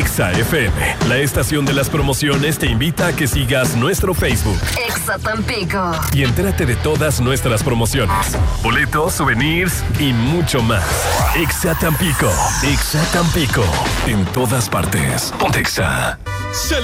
Exa FM, la estación de las promociones, te invita a que sigas nuestro Facebook. Exa Tampico. Y entérate de todas nuestras promociones, boletos, souvenirs y mucho más. Exa Tampico. Exa Tampico. En todas partes. Ponte Exa.